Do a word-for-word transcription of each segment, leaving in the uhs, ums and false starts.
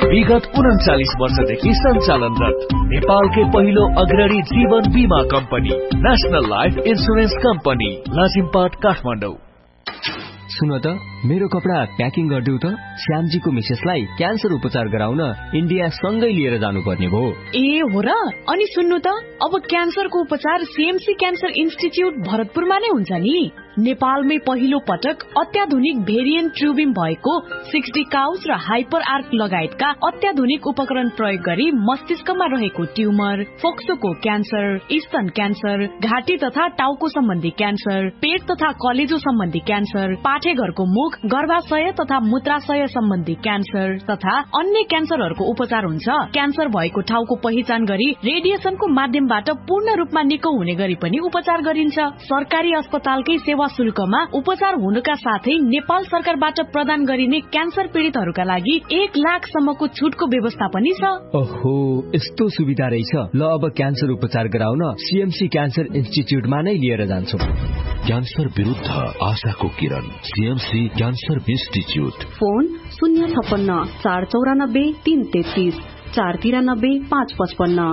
विगत उन्चालिस वर्षदेखि सञ्चालनरत नेपालकै पहिलो अग्रणी जीवन बीमा company national life insurance company Lazimpat Kathmandu. सुन त मेरो कपडा प्याकिङ गरिदेऊ त। श्यामजीको मिसेसलाई क्यान्सर उपचार गराउन इन्डिया सँगै लिएर जानुपर्ने भयो। ए हो र? अनि सुन्नु त, अब क्यान्सरको उपचार सीएमसी क्यान्सर इन्स्टिच्युट भरतपुरमा नै हुन्छ नि। नेपालमै पहिलो पटक अत्याधुनिक भेरिएन्ट ट्युबिङ भएको सिक्सटी काउज र हाइपर आर्क लगायतका अत्याधुनिक उपकरण प्रयोग गरी मस्तिष्कमा रहेको ट्युमर, फोक्सोको क्यान्सर, स्तन क्यान्सर, घाँटी तथा टाउको सम्बन्धी क्यान्सर, पेट तथा कलेजो सम्बन्धी क्यान्सर, पाठेघरको मुख, गर्भाशय तथा मूत्राशय सम्बन्धी क्यान्सर तथा अन्य क्यान्सरहरूको उपचार हुन्छ। क्यान्सर भएको ठाउँको पहिचान गरी रेडिएसनको माध्यमबाट पूर्ण रूपमा निको हुने गरी पनि उपचार गरिन्छ। सरकारी अस्पतालकै सेवा शुल्कमा उपचार हुनुका साथै नेपाल सरकारबाट प्रदान गरिने क्यान्सर पीड़ितहरूका लागि एक लाख सम्मको छुटको व्यवस्था पनि छ। ओहो, यस्तो सुविधा रहेछ। ल अब क्यान्सर उपचार गराउन सीएमसी क्यान्सर इन्स्टिच्युटमा नै लिएर जान्छु। क्यान्सर विरुद्ध आशाको किरण, सीएमसी क्यान्सर इन्स्टिच्युट। फोन शून्य छप्पन्न चार चौरानब्बे तीन तेत्तीस चार तिरानब्बे पाँच पचपन्न।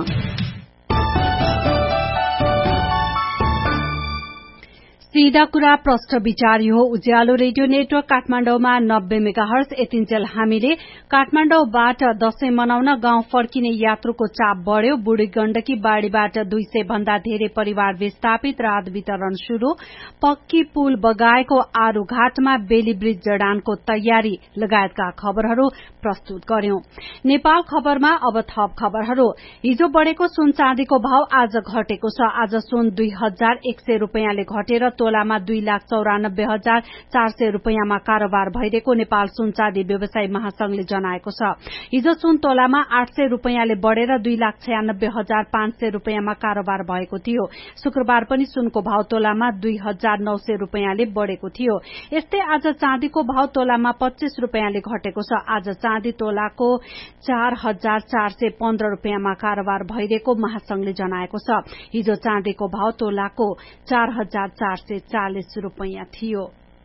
सीधा कुरा प्रष्ट विचार हो। उज्यालो रेडियो नेटवर्क काठमाडौँमा नब्बे मेगाहर्ज यतिन्जेल हामीले काठमाडौँबाट दशैं मनाउन गाउँ फर्किने यात्रुको चाप बढ़्यो। बुढी गण्डकी बाढ़ीबाट दुई सय भन्दा धेरै परिवार विस्थापित, राहत वितरण शुरू, पक्की पुल बगाएको आरू घाटमा बेली ब्रिज जडानको तयारी लगायतका खबरहरू प्रस्तुत गर्यौं। नेपाल खबरमा अब थप खबरहरू। हिजो बढ़ेको सुन चाँदीको भाव आज घटेको छ। आज सुन दुई हजार एक सय रूपियाँले घटेर तोलामा दुई लाख चौरानब्बे हजार चार सय रूपियाँमा कारोबार भइरहेको नेपाल सुन चाँदी व्यवसायी महासंघले जनाएको छ। हिजो सुन तोलामा आठ सय रूपियाँले बढ़ेर दुई लाख छयानब्बे हजार पाँच सय रूपियाँमा कारोबार भएको थियो। शुक्रबार पनि सुनको भाव तोलामा दुई हजार नौ सय रूपियाँले बढ़ेको थियो। यस्तै आज चाँदीको भाव तोलामा पच्चीस रूपियाँले घटेको छ। आज चाँदी तोलाको चार हजार चार सय पन्ध्र रूपियाँमा कारोबार भइरहेको महासंघले जनाएको छ। हिजो चाँदीको भाव तोलाको चार हजार चार सय चालिस रूपियाँ थियो।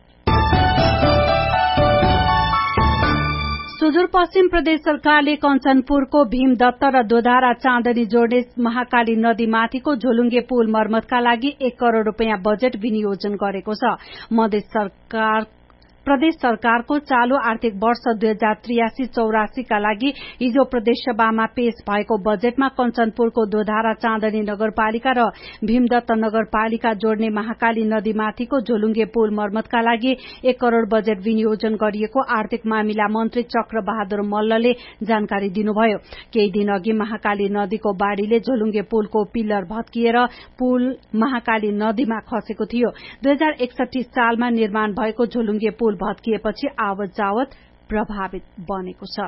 सुदूरपश्चिम प्रदेश सरकारले कञ्चनपुरको भीमदत्त र दोधारा चाँदनी जोड्ने महाकाली नदीमाथिको झोलुङ्गे पुल मर्मतका लागि एक करोड़ रूपियाँ बजेट विनियोजन गरेको छ। मधेस सरकार प्रदेश सरकारको चालू आर्थिक वर्ष दुई हजार त्रियासी चौरासीका लागि हिजो प्रदेशसभामा पेश भएको बजेटमा कञ्चनपुरको दोधारा चाँदनी नगरपालिका र भीमदत्त नगरपालिका जोड्ने महाकाली नदीमाथिको झोलुङ्गे पुल मर्मतका लागि एक करोड़ बजेट विनियोजन गरिएको आर्थिक मामिला मन्त्री चक्र बहादुर मल्लले जानकारी दिनुभयो। केही दिन अघि महाकाली नदीको बाढ़ीले झोलुङ्गे पुलको पिल्लर भत्किएर पुल महाकाली नदीमा खसेको थियो। दुई हजार एकसठी सालमा निर्माण भएको झोलुङ्गे पुल भत्किएपछि आवत जावत प्रभावित बनेको छ।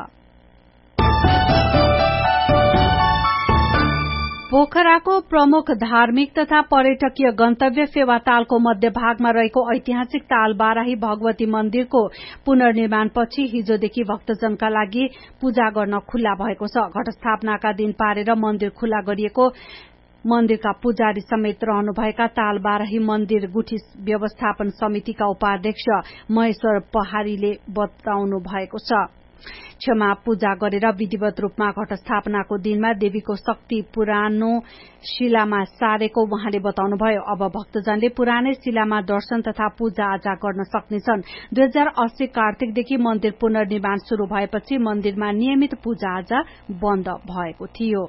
पोखराको प्रमुख धार्मिक तथा पर्यटकीय गन्तव्य फेवातालको मध्यभागमा रहेको ऐतिहासिक तालबाराही भगवती मन्दिरको पुनर्निर्माणपछि हिजोदेखि भक्तजनका लागि पूजा गर्न खुल्ला भएको छ। घटस्थापनाका दिन पारेर मन्दिर खुल्ला गरिएको मन्दिरका पुजारी समेत रहनुभएका तालबाराही मन्दिर गुठी व्यवस्थापन समितिका उपाध्यक्ष महेश्वर पहाड़ीले बताउनु भएको छ। क्षमा पूजा गरेर विधिवत रूपमा घटस्थापनाको दिनमा देवीको शक्ति पुरानो शिलामा सारेको उहाँले बताउनुभयो। अब भक्तजनले पुरानै शिलामा दर्शन तथा पूजा आजा गर्न सक्नेछन्। दुई हजार अस्सी कार्तिकदेखि मन्दिर पुनर्निर्माण शुरू भएपछि मन्दिरमा नियमित पूजा आजा बन्द भएको थियो।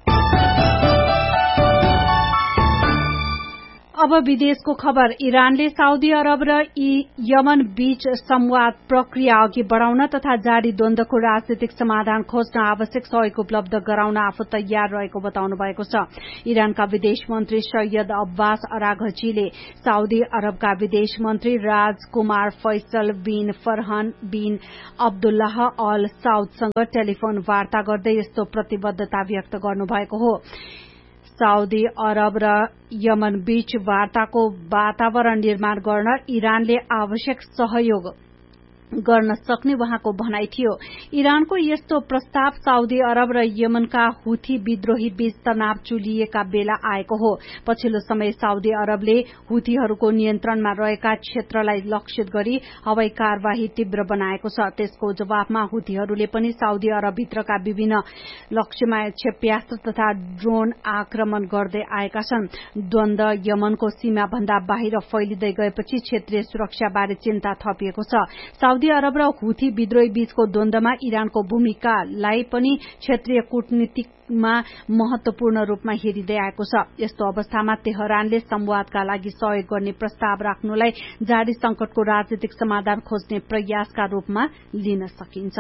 अब विदेशको खबर। इरानले साउदी अरब र यमन बीच संवाद प्रक्रिया अघि बढ़ाउन तथा जारी द्वन्द्वको राजनीतिक समाधान खोज्न आवश्यक सहयोग उपलब्ध गराउन आफू तयार रहेको बताउनु भएको छ। इरानका विदेश मन्त्री सैयद अब्बास अराघचीले साउदी अरबका विदेश मन्त्री राजकुमार फैसल बिन फरहान बिन अब्दुल्लाह अल साउदसँग टेलिफोन वार्ता गर्दै यस्तो प्रतिबद्धता व्यक्त गर्नुभएको हो। साउदी अरब र यमन बीच वार्ताको वातावरण निर्माण गर्न इरानले आवश्यक सहयोग गर्न सक्ने वहाँको भनाइ थियो। इरानको यस्तो प्रस्ताव साउदी अरब र यमनका हुथी विद्रोही बीच तनाव चुलिएका बेला आएको हो। पछिल्लो समय साउदी अरबले हुथीहरूको नियन्त्रणमा रहेका क्षेत्रलाई लक्षित गरी हवाई कार्यवाही तीव्र बनाएको छ। त्यसको जवाफमा हुथीहरूले पनि साउदी अरबभित्रका विभिन्न लक्ष्यमा क्षेप्यास्त्र तथा ड्रोन आक्रमण गर्दै आएका छन्। द्वन्द यमनको सीमा भन्दा बाहिर फैलिँदै गएपछि क्षेत्रीय सुरक्षाबारे चिन्ता थपिएको छ। साउदी अरब र हुथी विद्रोही बीचको द्वन्द्वमा इरानको भूमिकालाई पनि क्षेत्रीय कूटनीतिमा महत्वपूर्ण रूपमा हेरिँदै आएको छ। यस्तो अवस्थामा तेहरानले संवादका लागि सहयोग गर्ने प्रस्ताव राख्नुलाई जारी संकटको राजनीतिक समाधान खोज्ने प्रयासका रूपमा लिन सकिन्छ।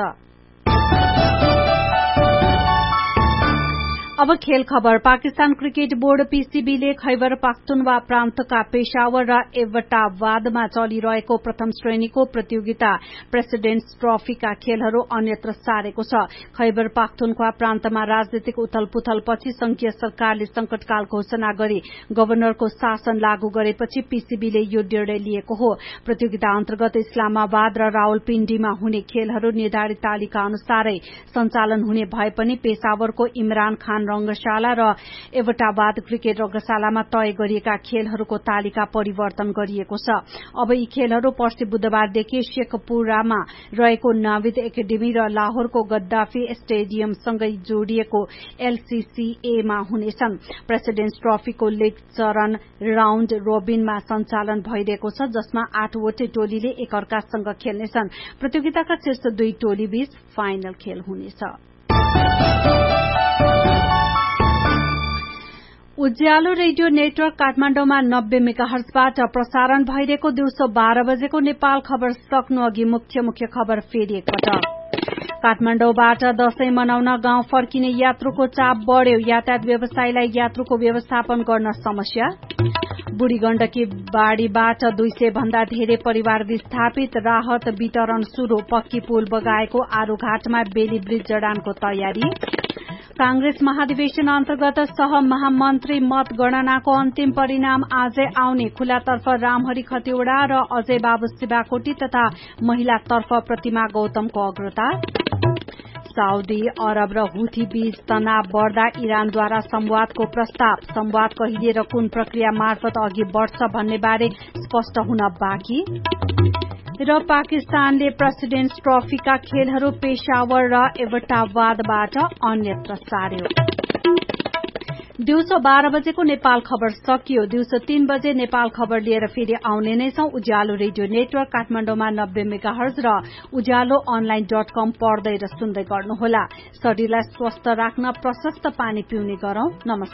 अब खेल खबर। पाकिस्तान क्रिकेट बोर्ड पीसीबीले खैबर पख्तुनवा प्रान्तका पेशावर र एबटाबादमा चलिरहेको प्रथम श्रेणीको प्रतियोगिता प्रेसिडेन्ट्स ट्रफीका खेलहरू अन्यत्र सारेको छ। खैबर पख्तुनख्वा प्रान्तमा राजनीतिक उथलपुथलपछि संघीय सरकारले संकटकाल घोषणा गरी गभर्नरको शासन लागू गरेपछि पीसीबीले यो निर्णय लिएको हो। प्रतियोगिता अन्तर्गत इस्लामाबाद र रावलपिण्डीमा हुने खेलहरू निर्धारित तालिका अनुसारै सञ्चालन हुने भए पनि पेशावरको इमरान खान रंगशाला र एबटाबाद क्रिकेट रंगशालामा तय गरिएका खेलहरूको तालिका परिवर्तन गरिएको छ। अब यी खेलहरू पर्सि बुधबारदेखि शेखपुरामा रहेको नाविद एकाडेमी र लाहोरको गद्दाफी स्टेडियमसँगै जोडिएको एलसीसीएमा हुनेछन्। प्रेसिडेन्ट्स ट्रफीको लीग चरण राउण्ड रोबिनमा सञ्चालन भइरहेको छ, जसमा आठवटै टोलीले एकअर्कासँग खेल्नेछन्। प्रतियोगिताका शीर्ष दुई टोली बीच फाइनल खेल हुनेछ। उज्यालो रेडियो नेटवर्क काठमाडौँमा नब्बे मेगाहर्जबाट प्रसारण भइरहेको दिउँसो बाह्र बजेको नेपाल खबर सक्नु अघि मुख्य मुख्य खबर फेरि एकपटक। काठमाडौँबाट दशैं मनाउन गाउँ फर्किने यात्रुको चाप बढ़्यो। यातायात व्यवसायीलाई यात्रुको व्यवस्थापन गर्न समस्या। बुढी गण्डकी बाढ़ीबाट दुई सय भन्दा धेरै परिवार विस्थापित। राहत वितरण शुरू। पक्की पुल बगाएको आरूघाटमा बेली ब्रिज जडानको तयारी। कांग्रेस महाधिवेशन अन्तर्गत सह महामन्त्री मत गणनाको अन्तिम परिणाम आजै आउने। खुलातर्फ रामहरि खतिवड़ा र अजय बाबु शिवाकोटी तथा महिलातर्फ प्रतिमा गौतमको अग्रता। साउदी अरब र हुथी बीच तनाव बढ़दा इरानद्वारा संवादको प्रस्ताव। संवाद कहिले र कुन प्रक्रिया मार्फत अघि बढ़छ भन्ने बारे स्पष्ट हुन बाँकी। र पाकिस्तानले प्रेसिडेन्ट्स ट्रफीका खेलहरू पेशावर र एबटाबादबाट अन्यत्र सार्यो। दिउँसो बाह्र बजेको नेपाल खबर सकियो। दिउँसो तीन बजे नेपाल खबर लिएर फेरि आउने नै छौं। उज्यालो रेडियो नेटवर्क काठमाडौँमा नब्बे मेगाहर्ज र उज्यालो अनलाइन डट कम पढ्दै र सुन्दै गर्नुहोला। शरीरलाई स्वस्थ राख्न प्रशस्त पानी पिउने गरौं। नमस्कार।